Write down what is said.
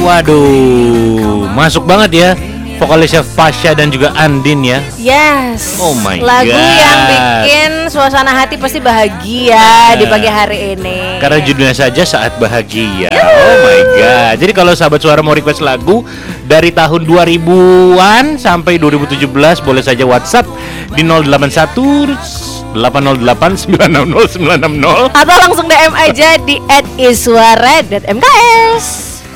Waduh, masuk banget ya. Vokalisnya Fasya dan juga Andin ya. Yes. Oh my lagu God. yang bikin suasana hati pasti bahagia di pagi hari ini. Karena judulnya saja Saat Bahagia. Oh my God. Jadi kalau sahabat suara mau request lagu dari tahun 2000-an sampai 2017 boleh saja WhatsApp di 081 808 960 960 atau langsung DM aja di @iswara.mks.